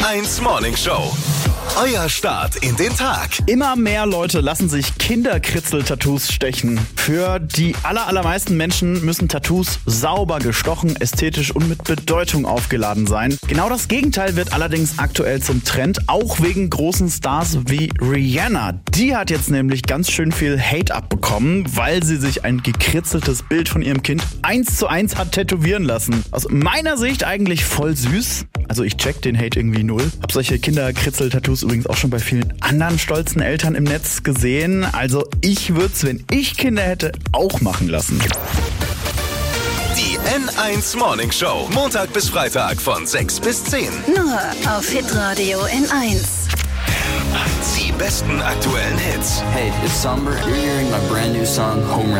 N1 Morning Show. Euer Start in den Tag. Immer mehr Leute lassen sich Kinderkritzel-Tattoos stechen. Für die allermeisten Menschen müssen Tattoos sauber gestochen, ästhetisch und mit Bedeutung aufgeladen sein. Genau das Gegenteil wird allerdings aktuell zum Trend, auch wegen großen Stars wie Rihanna. Die hat jetzt nämlich ganz schön viel Hate abbekommen, weil sie sich ein gekritzeltes Bild von ihrem Kind 1:1 hat tätowieren lassen. Aus meiner Sicht eigentlich voll süß. Also ich check den Hate irgendwie null. Hab solche Kinderkritzel-Tattoos übrigens auch schon bei vielen anderen stolzen Eltern im Netz gesehen. Also ich würde es, wenn ich Kinder hätte, auch machen lassen. Die N1 Morning Show. Montag bis Freitag von 6 bis 10. Nur auf Hitradio N1. Die besten aktuellen Hits. Hey, it's Summer. You're hearing my brand new song, Home Run.